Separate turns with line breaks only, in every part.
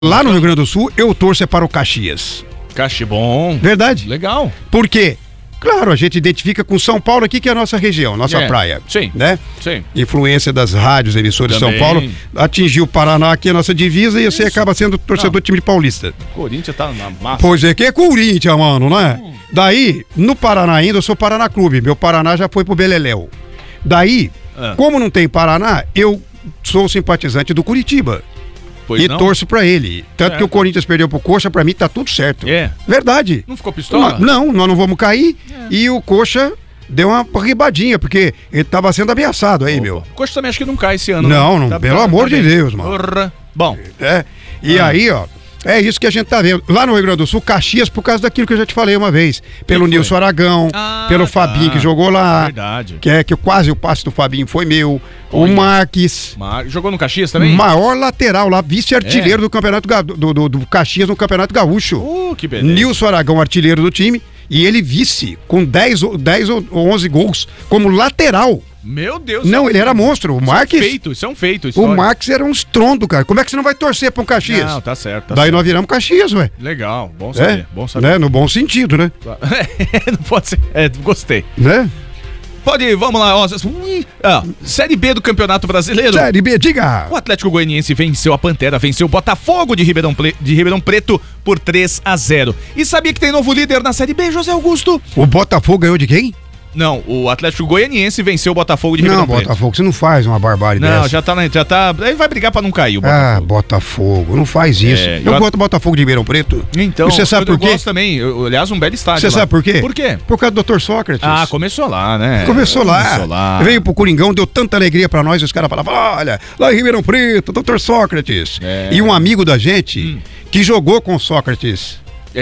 Lá no Rio Grande do Sul, eu torço para o Caxias.
Bom.
Verdade?
Legal.
Por quê? Claro, a gente identifica com São Paulo aqui, que é a nossa região, nossa praia.
Sim.
Né?
Sim.
Influência das rádios, emissoras de São Paulo, atingiu o Paraná aqui, a nossa divisa, e você acaba sendo torcedor do time de paulista.
Corinthians tá na massa.
Pois é, que é Corinthians, mano, né? Daí, no Paraná ainda, eu sou Paraná Clube. Meu Paraná já foi pro Beleléu. Daí, como não tem Paraná, eu sou simpatizante do Curitiba.
Pois
e
não?
torço pra ele. Tanto que o Corinthians perdeu pro Coxa, pra mim tá tudo certo.
É.
Verdade.
Não ficou pistola?
Não, nós não vamos cair. E o Coxa deu uma ribadinha, porque ele tava sendo ameaçado aí, meu.
O Coxa também acho que não cai esse ano.
Não,
Tá,
pelo amor de Deus, mano.
Porra. Bom.
E aí, ó, é isso que a gente tá vendo. Lá no Rio Grande do Sul, Caxias, por causa daquilo que eu já te falei uma vez. Pelo Nilson Aragão, pelo Fabinho que jogou lá.
Verdade.
Que quase o passe do Fabinho foi meu. O Marques.
Jogou no Caxias também?
Maior lateral lá, vice-artilheiro do Campeonato do Caxias no Campeonato Gaúcho.
Que beleza.
Nilson Aragão, artilheiro do time. E ele vice, com 10 ou 11 gols, como lateral.
Meu Deus.
Não, ele era monstro. O Marques.
Isso é um feito.
O Marques era um estrondo, cara. Como é que você não vai torcer pra um Caxias?
Não, tá certo.
Daí nós viramos Caxias, ué.
Legal, bom saber. Bom saber.
Né? No bom sentido, né?
Não pode ser. Gostei.
Né?
Pode ir, vamos lá. Série B do Campeonato Brasileiro.
Série B, diga.
O Atlético Goianiense venceu a Pantera, venceu o Botafogo de Ribeirão Preto por 3-0. E sabia que tem novo líder na Série B, José Augusto?
O Botafogo ganhou de quem?
Não, o Atlético Goianiense venceu o Botafogo de Ribeirão Preto.
Não, Botafogo, você não faz uma barbárie dessa.
Não, já tá. Aí vai brigar pra não cair o Botafogo.
Botafogo, não faz isso. Eu gosto do Botafogo de Ribeirão Preto.
Então,
você sabe por quê?
Eu gosto também. Aliás, um belo estádio.
Você sabe por quê?
Por quê?
Por causa do Dr. Sócrates.
Começou lá, né?
Começou lá. Veio pro Coringão, deu tanta alegria pra nós, e os caras falavam, olha, lá em Ribeirão Preto, Dr. Sócrates. E um amigo da gente que jogou com Sócrates.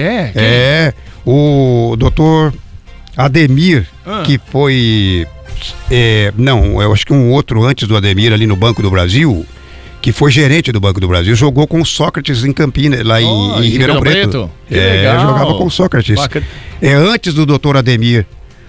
O doutor Ademir, que foi... eu acho que um outro antes do Ademir ali no Banco do Brasil, que foi gerente do Banco do Brasil, jogou com o Sócrates em Campinas, lá em Ribeirão Preto.
Que legal.
Jogava com o Sócrates.
Bacana.
Antes do doutor Ademir,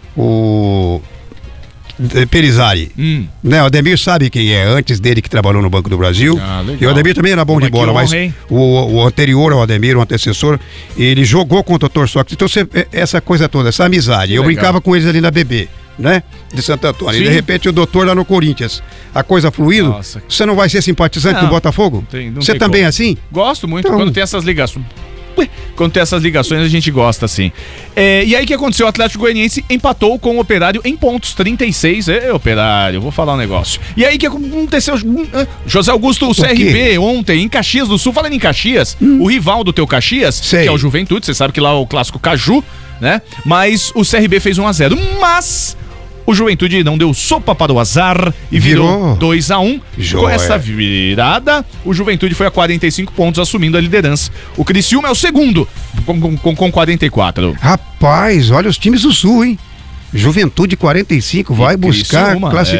o Perizari. Né, o Ademir sabe quem é, antes dele que trabalhou no Banco do Brasil. E o Ademir também era bom de bola, mas o anterior ao Ademir, o antecessor, ele jogou com o Dr. Sócrates. Então, essa coisa toda, essa amizade. Eu brincava com eles ali na BB, né? De Santo Antônio. E de repente o doutor lá no Corinthians. A coisa fluindo.
Nossa.
Você não vai ser simpatizante do Botafogo? Você também é assim?
Gosto muito quando tem essas ligações. Quando tem essas ligações, a gente gosta, assim. E aí, o que aconteceu? O Atlético Goianiense empatou com o Operário em pontos, 36. Operário, vou falar um negócio. E aí, o que aconteceu? José Augusto, o CRB, ontem, em Caxias do Sul, falando em Caxias, o rival do teu Caxias, que é o Juventude, você sabe que lá é o clássico Caju, né? Mas o CRB fez 1-0. Mas... o Juventude não deu sopa para o azar e virou 2-1. Com essa virada, o Juventude foi a 45 pontos, assumindo a liderança. O Criciúma é o segundo, com 44.
Rapaz, olha os times do Sul, hein? Juventude 45, vai buscar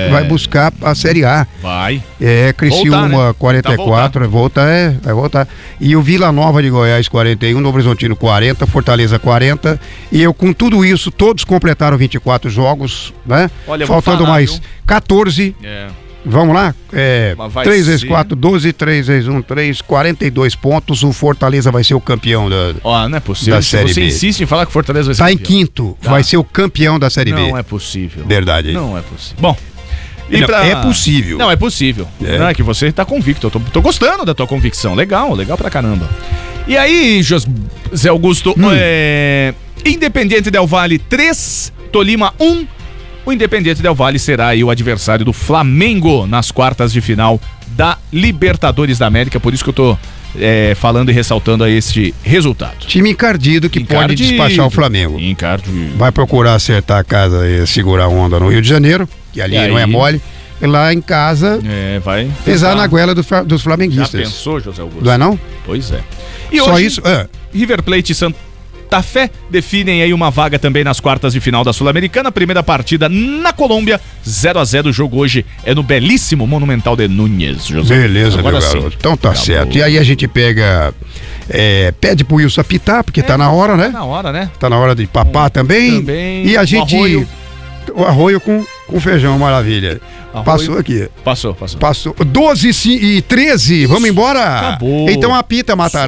a Série A.
Vai.
Criciúma voltar, né? 44, vai voltar. E o Vila Nova de Goiás 41, Novo Horizontino 40, Fortaleza 40. E eu com tudo isso, todos completaram 24 jogos, né?
Olha,
faltando mais 14. Vamos lá? 3 vezes 4, 12, 3 vezes 1, 3, 42 pontos. O Fortaleza vai ser o campeão
não é possível.
Da Série B.
Você insiste em falar que o Fortaleza vai ser
campeão. Tá em quinto, vai ser o campeão da Série B.
Não é possível.
Verdade.
Não é possível. Bom,
é possível.
Não, é possível. Não é que você tá convicto. Eu tô gostando da tua convicção. Legal pra caramba. E aí, José Augusto, Independiente Del Valle 3, Tolima 1. O Independiente Del Valle será aí o adversário do Flamengo nas quartas de final da Libertadores da América. Por isso que eu tô falando e ressaltando aí este resultado.
Time encardido que pode despachar o Flamengo.
Encardido.
Vai procurar acertar a casa e segurar a onda no Rio de Janeiro, que ali não é mole. E lá em casa,
vai
pisar na goela dos flamenguistas.
Já pensou, José Augusto?
Não é não?
Pois é. E
só
hoje,
isso?
River Plate e Santa Fé definem aí uma vaga também nas quartas de final da Sul-Americana. Primeira partida na Colômbia, 0-0. O jogo hoje é no belíssimo Monumental de Núñez, José.
Beleza, meu garoto. Então tá certo. E aí a gente pega... pede pro Wilson apitar, porque tá na hora, né?
Tá na hora, né?
Tá na hora de papar também. E a gente... O Arroio com com feijão, maravilha. Passou aqui.
Passou.
12 e 13, vamos embora?
Acabou.
Então apita, Matarazzo.